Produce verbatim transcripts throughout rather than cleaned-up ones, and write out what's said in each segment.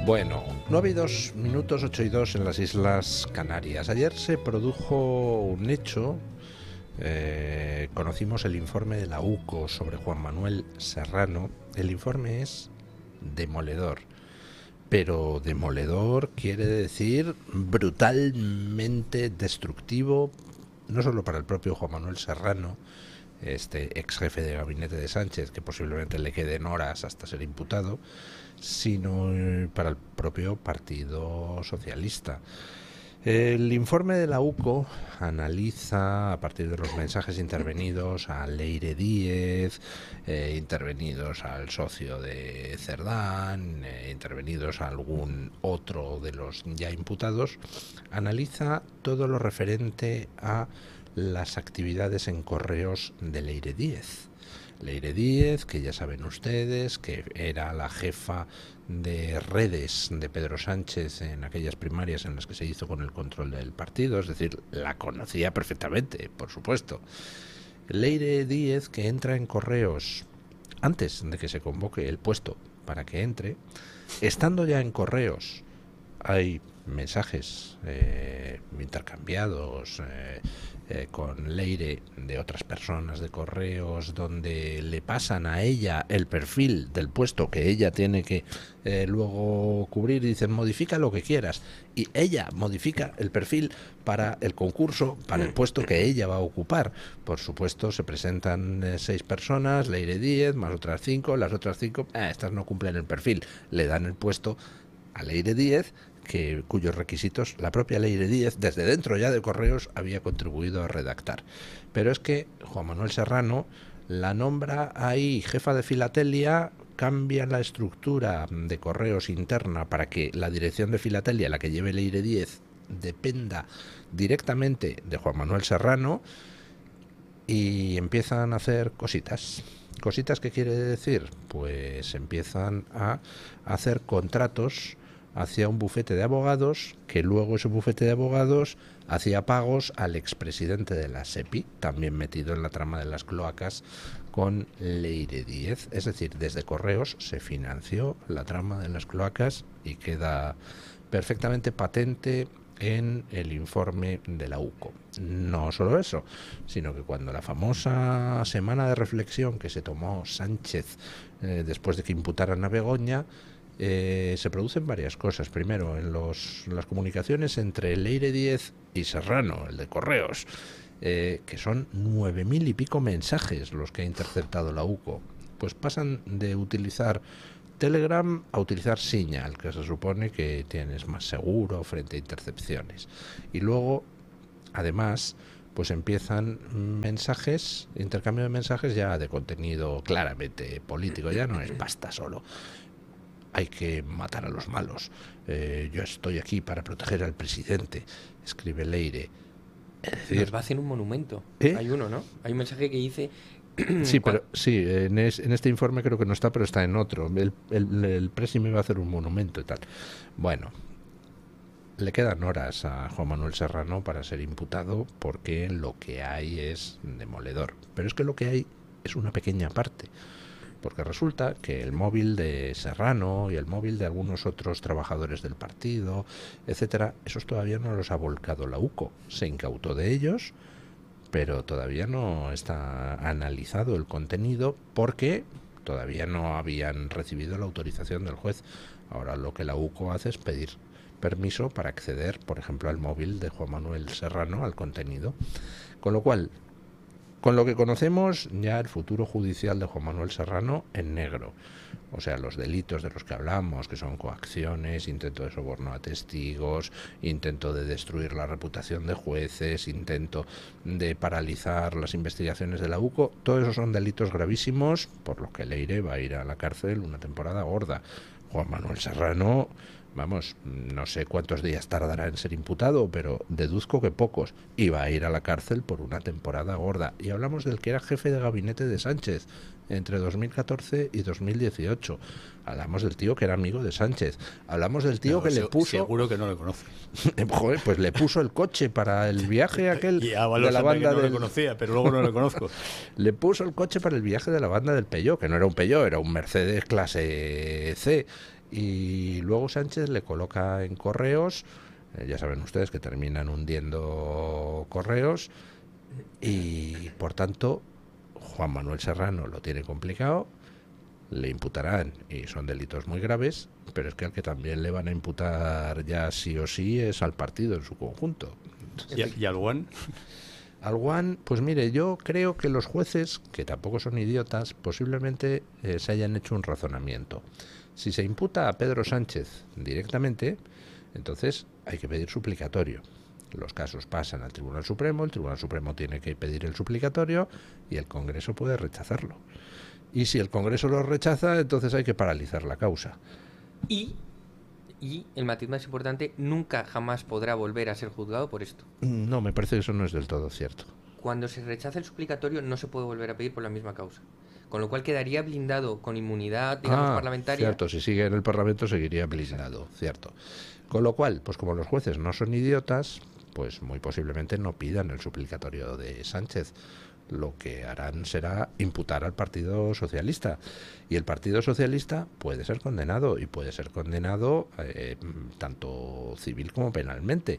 Bueno, nueve y dos minutos, ocho y dos en las Islas Canarias. Ayer se produjo un hecho. Eh, conocimos el informe de la U C O sobre Juan Manuel Serrano. El informe es demoledor. Pero demoledor quiere decir brutalmente destructivo, no solo para el propio Juan Manuel Serrano, este ex jefe de gabinete de Sánchez, que posiblemente le queden horas hasta ser imputado, sino para el propio Partido Socialista. El informe de la U C O analiza, a partir de los mensajes intervenidos a Leire Díez, eh, intervenidos al socio de Cerdán, eh, intervenidos a algún otro de los ya imputados, analiza todo lo referente a las actividades en correos de Leire Díez. Leire Díez, que ya saben ustedes que era la jefa de redes de Pedro Sánchez en aquellas primarias en las que se hizo con el control del partido, es decir, la conocía perfectamente, por supuesto. Leire Díez, que entra en correos antes de que se convoque el puesto para que entre, estando ya en correos, hay mensajes eh, intercambiados eh, eh, con Leire de otras personas de correos donde le pasan a ella el perfil del puesto que ella tiene que eh, luego cubrir y dicen modifica lo que quieras y ella modifica el perfil para el concurso, para el puesto que ella va a ocupar. Por supuesto se presentan eh, seis personas, Leire Díez más otras cinco, las otras cinco eh, estas no cumplen el perfil, le dan el puesto a Leire Díez, que cuyos requisitos la propia Leire Díez desde dentro ya de correos había contribuido a redactar. Pero es que Juan Manuel Serrano la nombra ahí jefa de filatelia, cambia la estructura de correos interna para que la dirección de filatelia, la que lleve Leire Díez, dependa directamente de Juan Manuel Serrano y empiezan a hacer cositas. ¿Cositas qué quiere decir? Pues empiezan a hacer contratos hacia un bufete de abogados, que luego ese bufete de abogados hacía pagos al expresidente de la SEPI, también metido en la trama de las cloacas con Leire Díez. Es decir, desde correos se financió la trama de las cloacas y queda perfectamente patente en el informe de la U C O. No solo eso, sino que cuando la famosa semana de reflexión que se tomó Sánchez eh, después de que imputaran a Begoña, Eh, se producen varias cosas. Primero, en los, las comunicaciones entre Leire Díez y Serrano, el de correos, eh, que son nueve mil y pico mensajes los que ha interceptado la U C O, pues pasan de utilizar Telegram a utilizar Signal, que se supone que tienes más seguro frente a intercepciones. Y luego, además, pues empiezan mensajes, intercambio de mensajes ya de contenido claramente político, ya no es pasta solo. Hay que matar a los malos. Eh, yo estoy aquí para proteger al presidente, escribe Leire. Es decir, nos va a hacer un monumento. ¿Eh? Hay uno, ¿no? Hay un mensaje que dice... Sí, pero sí, en, es, en este informe creo que no está, pero está en otro. El, el, el presi me va a hacer un monumento y tal. Bueno, le quedan horas a Juan Manuel Serrano para ser imputado porque lo que hay es demoledor. Pero es que lo que hay es una pequeña parte. Porque resulta que el móvil de Serrano y el móvil de algunos otros trabajadores del partido, etcétera, esos todavía no los ha volcado la U C O. Se incautó de ellos, pero todavía no está analizado el contenido porque todavía no habían recibido la autorización del juez. Ahora lo que la U C O hace es pedir permiso para acceder, por ejemplo, al móvil de Juan Manuel Serrano, al contenido. Con lo cual, con lo que conocemos ya el futuro judicial de Juan Manuel Serrano en negro, o sea, los delitos de los que hablamos, que son coacciones, intento de soborno a testigos, intento de destruir la reputación de jueces, intento de paralizar las investigaciones de la U C O, todos esos son delitos gravísimos, por lo que Leire va a ir a la cárcel una temporada gorda. Juan Manuel Serrano, vamos, no sé cuántos días tardará en ser imputado, pero deduzco que pocos, y va a ir a la cárcel por una temporada gorda. Y hablamos del que era jefe de gabinete de Sánchez entre dos mil catorce y dos mil dieciocho. Hablamos del tío que era amigo de Sánchez. Hablamos del tío no, que se, le puso... Seguro que no le conoce. Joder, pues le puso el coche para el viaje aquel y de la banda que no del... le conocía, pero luego no le conozco. Le puso el coche para el viaje de la banda del Peugeot, que no era un Peugeot, era un Mercedes clase C. Y luego Sánchez le coloca en Correos, eh, ya saben ustedes que terminan hundiendo Correos, y por tanto Juan Manuel Serrano lo tiene complicado, le imputarán, y son delitos muy graves, pero es que al que también le van a imputar ya sí o sí es al partido en su conjunto. ¿Y, y al One? Al One, pues mire, yo creo que los jueces, que tampoco son idiotas, posiblemente eh, se hayan hecho un razonamiento. Si se imputa a Pedro Sánchez directamente, entonces hay que pedir suplicatorio. Los casos pasan al Tribunal Supremo, el Tribunal Supremo tiene que pedir el suplicatorio y el Congreso puede rechazarlo. Y si el Congreso lo rechaza, entonces hay que paralizar la causa. Y, y el matiz más importante, nunca jamás podrá volver a ser juzgado por esto. No, me parece que eso no es del todo cierto. Cuando se rechaza el suplicatorio no se puede volver a pedir por la misma causa. Con lo cual quedaría blindado con inmunidad, digamos, ah, parlamentaria. Cierto, si sigue en el Parlamento seguiría blindado, cierto. Con lo cual, pues como los jueces no son idiotas, pues muy posiblemente no pidan el suplicatorio de Sánchez. Lo que harán será imputar al Partido Socialista. Y el Partido Socialista puede ser condenado, y puede ser condenado eh, tanto civil como penalmente.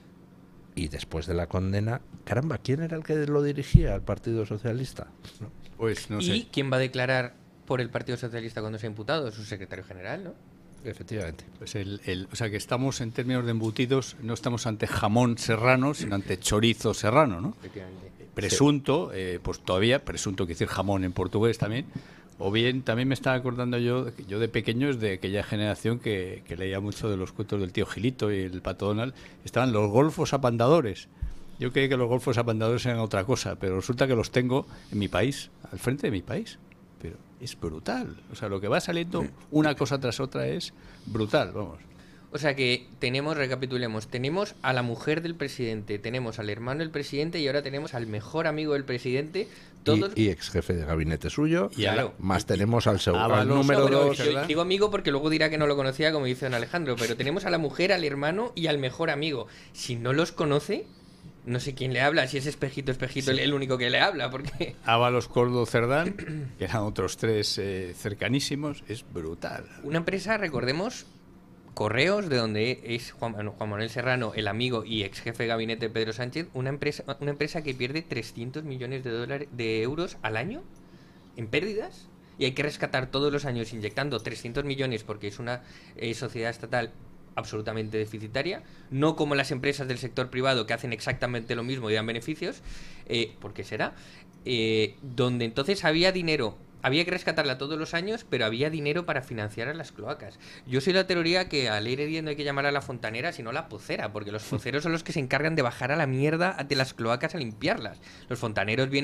Y después de la condena, caramba, ¿quién era el que lo dirigía al Partido Socialista? Pues no ¿Y sé. quién va a declarar por el Partido Socialista cuando sea imputado? Su secretario general, ¿no? Efectivamente. Pues el, el, o sea que estamos en términos de embutidos, no estamos ante jamón serrano, sino ante chorizo serrano, ¿no? Efectivamente. Presunto, eh, pues todavía, presunto quiere decir jamón en portugués también. O bien, también me estaba acordando yo, yo de pequeño es de aquella generación que, que leía mucho de los cuentos del tío Gilito y el Pato Donald, estaban los golfos apandadores. Yo creí que los golfos apandadores eran otra cosa, pero resulta que los tengo en mi país, al frente de mi país. Pero es brutal. O sea, lo que va saliendo una cosa tras otra es brutal, vamos. O sea que tenemos, recapitulemos, tenemos a la mujer del presidente, tenemos al hermano del presidente y ahora tenemos al mejor amigo del presidente. Todos... Y, y ex jefe de gabinete suyo. Y claro. Más tenemos al, segundo, al Ábalos, número No, dos. yo digo amigo porque luego dirá que no lo conocía, como dice don Alejandro, pero tenemos a la mujer, al hermano y al mejor amigo. Si no los conoce, no sé quién le habla, si es Espejito, Espejito sí. el único que le habla, porque... Ábalos, Cordo, Cerdán, que eran otros tres eh, cercanísimos, es brutal. Una empresa, recordemos, Correos, de donde es Juan, Juan Manuel Serrano, el amigo y ex jefe de gabinete de Pedro Sánchez, una empresa, una empresa que pierde trescientos millones de dólares, de euros al año en pérdidas, y hay que rescatar todos los años inyectando trescientos millones porque es una eh, sociedad estatal absolutamente deficitaria, no como las empresas del sector privado que hacen exactamente lo mismo y dan beneficios, eh, ¿por qué será? Eh, donde entonces había dinero, había que rescatarla todos los años, pero había dinero para financiar a las cloacas. Yo soy la teoría que al ir heriendo hay que llamar a la fontanera, sino la pocera, porque los poceros son los que se encargan de bajar a la mierda de las cloacas a limpiarlas. Los fontaneros vienen